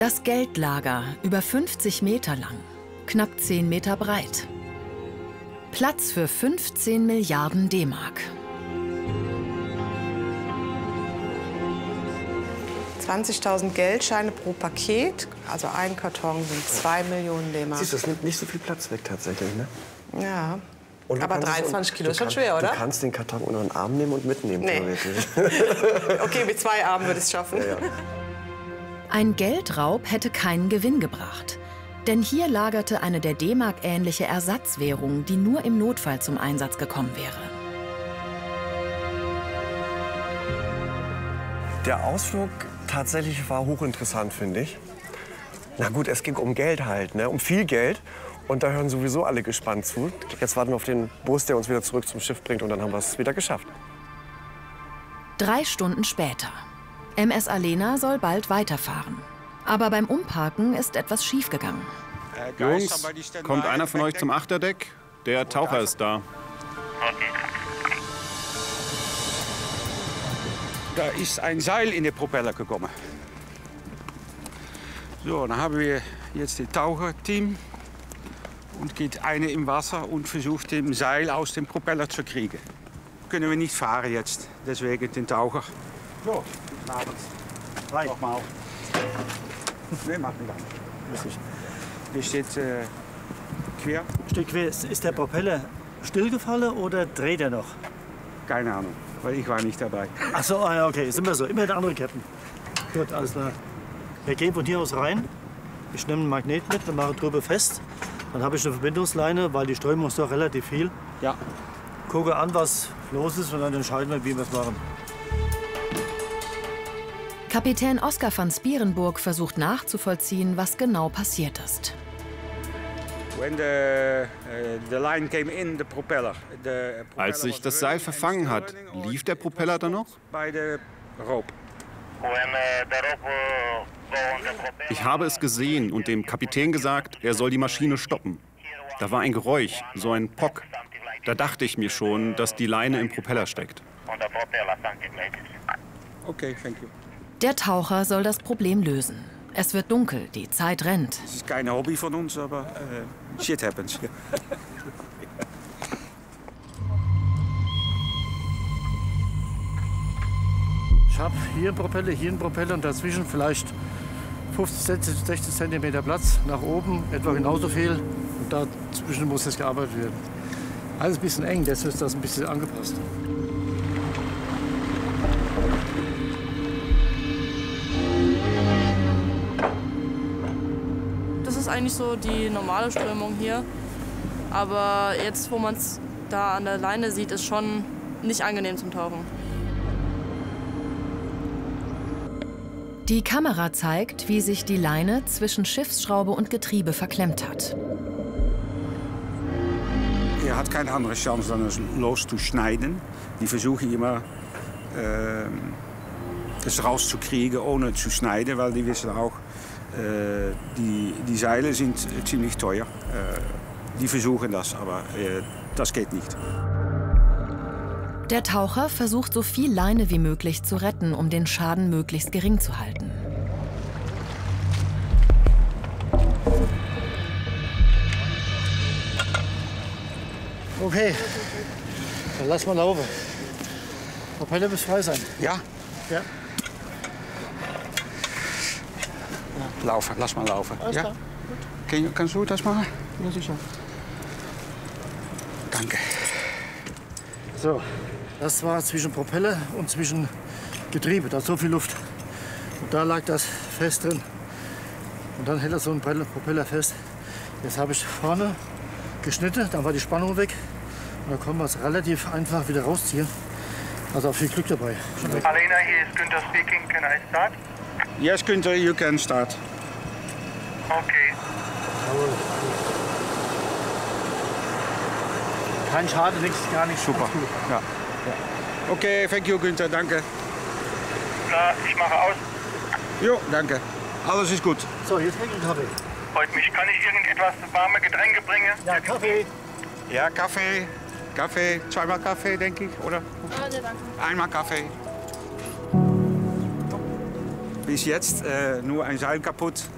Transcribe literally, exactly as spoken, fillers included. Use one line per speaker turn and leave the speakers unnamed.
Das Geldlager, über fünfzig Meter lang, knapp zehn Meter breit. Platz für fünfzehn Milliarden D-Mark.
zwanzigtausend Geldscheine pro Paket, also ein Karton sind zwei Millionen D-Mark.
Siehst du, das nimmt nicht so viel Platz weg tatsächlich, ne?
Ja.
Und
aber dreiundzwanzig Kilo ist schon schwer, oder?
Du kannst den Karton unter den Arm nehmen und mitnehmen,
nee.
theoretisch.
Okay, mit zwei Armen würde ich es schaffen.
Ja, ja.
Ein Geldraub hätte keinen Gewinn gebracht. Denn hier lagerte eine der D-Mark-ähnliche Ersatzwährung, die nur im Notfall zum Einsatz gekommen wäre.
Der Ausflug tatsächlich war hochinteressant, finde ich. Na gut, es ging um Geld halt, ne? Um viel Geld. Und da hören sowieso alle gespannt zu. Jetzt warten wir auf den Bus, der uns wieder zurück zum Schiff bringt. Und dann haben wir es wieder geschafft.
Drei Stunden später. M S Alena soll bald weiterfahren. Aber beim Umparken ist etwas schiefgegangen.
Äh, Jungs, kommt einer von euch zum Achterdeck? Der Taucher ist da.
Da ist ein Seil in den Propeller gekommen. So, dann haben wir jetzt das Taucherteam. Und geht einer im Wasser und versucht, den Seil aus dem Propeller zu kriegen. Können wir nicht fahren jetzt, deswegen den Taucher. So, guten Abend. Hi. Nochmal. Nee, mach nicht. Hier steht äh, quer.
Steht quer. Ist der Propeller stillgefallen oder dreht er noch?
Keine Ahnung, weil ich war nicht dabei.
Ach so, ah, ja, okay, ist immer so. Immer der andere Captain. Gut, alles klar. Wir gehen von hier aus rein. Ich nehme einen Magnet mit und mache drüber fest. Dann habe ich eine Verbindungsleine, weil die Strömung ist doch relativ viel.
Ja.
Gucke an, was los ist und dann entscheiden wir, wie wir es machen.
Kapitän Oskar van Spierenburg versucht nachzuvollziehen, was genau passiert ist.
When the, uh, the line came in, the propeller, the propeller
Als sich das Seil verfangen hat, lief der Propeller dann noch?
By the rope.
Ich habe es gesehen und dem Kapitän gesagt, er soll die Maschine stoppen. Da war ein Geräusch, so ein Pock. Da dachte ich mir schon, dass die Leine im Propeller steckt.
Okay, thank you.
Der Taucher soll das Problem lösen. Es wird dunkel, die Zeit rennt.
Das ist kein Hobby von uns, aber uh, shit happens.
Ich habe hier einen Propeller, hier einen Propeller und dazwischen vielleicht fünfzig, sechzig Zentimeter Platz. Nach oben etwa genauso viel. Und dazwischen muss das gearbeitet werden. Alles ein bisschen eng, deshalb ist das ein bisschen angepasst.
Das ist eigentlich so die normale Strömung hier. Aber jetzt, wo man es da an der Leine sieht, ist schon nicht angenehm zum Tauchen.
Die Kamera zeigt, wie sich die Leine zwischen Schiffsschraube und Getriebe verklemmt hat.
Er hat keine andere Chance, dan es loszuschneiden. Die versuchen immer, äh, es rauszukriegen, ohne zu schneiden, weil die wissen auch, äh, die, die Seile sind ziemlich teuer. Äh, die versuchen das, aber äh, das geht nicht.
Der Taucher versucht, so viel Leine wie möglich zu retten, um den Schaden möglichst gering zu halten.
Okay, dann lass mal laufen. Propeller muss frei sein.
Ja?
Ja.
Laufen, lass mal laufen.
Alles
ja?
klar.
Gut. Kannst du das machen?
Ja, sicher.
Danke.
So, das war zwischen Propeller und zwischen Getriebe. Da ist so viel Luft. Und da lag das fest drin. Und dann hält er so ein Propeller fest. Jetzt habe ich vorne geschnitten, dann war die Spannung weg. Und dann können wir es relativ einfach wieder rausziehen. Also auch viel Glück dabei.
Alena, hier ist Günther speaking. Can I start?
Yes, Günther, you can start.
Okay.
Kein Schaden, nichts, gar nichts.
Super. Ja. Ja. Okay, thank you, Günther, danke.
Klar, ich mache aus.
Jo, danke. Alles ist gut.
So, jetzt trinke ich einen Kaffee.
Freut mich. Kann ich irgendetwas warme Getränke bringen?
Ja, Kaffee.
Ja, Kaffee. Kaffee. Zweimal Kaffee, denke ich, oder?
Ja, nee, danke.
Einmal Kaffee. Bis jetzt äh, nur ein Seil kaputt.